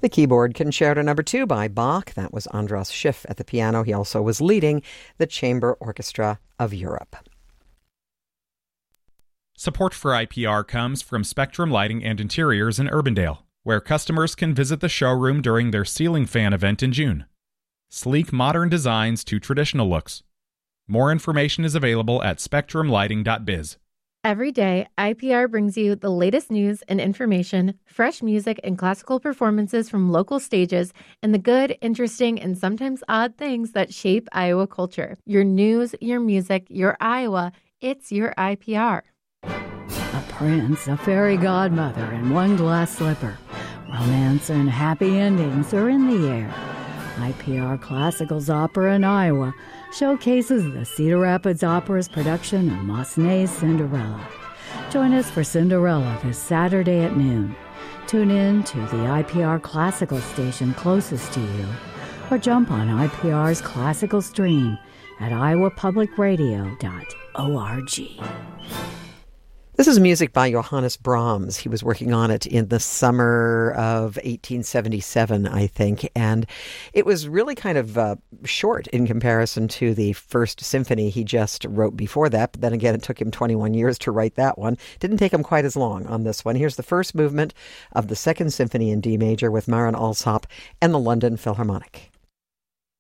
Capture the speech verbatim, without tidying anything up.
The keyboard Concerto Number Two by Bach. That was Andras Schiff at the piano. He also was leading the Chamber Orchestra of Europe. Support for I P R comes from Spectrum Lighting and Interiors in Urbandale, where customers can visit the showroom during their ceiling fan event in June. Sleek modern designs to traditional looks. More information is available at spectrum lighting dot biz. Every day, I P R brings you the latest news and information, fresh music and classical performances from local stages, and the good, interesting, and sometimes odd things that shape Iowa culture. Your news, your music, your Iowa, it's your I P R. A prince, a fairy godmother, and one glass slipper. Romance and happy endings are in the air. I P R Classicals Opera in Iowa showcases the Cedar Rapids Opera's production of Massenet's Cinderella. Join us for Cinderella this Saturday at noon. Tune in to the I P R Classical station closest to you, or jump on I P R's classical stream at iowa public radio dot org. This is music by Johannes Brahms. He was working on it in the summer of eighteen seventy-seven, I think, and it was really kind of uh, short in comparison to the first symphony he just wrote before that. But then again, it took him twenty-one years to write that one. Didn't take him quite as long on this one. Here's the first movement of the Second Symphony in D major with Marin Alsop and the London Philharmonic.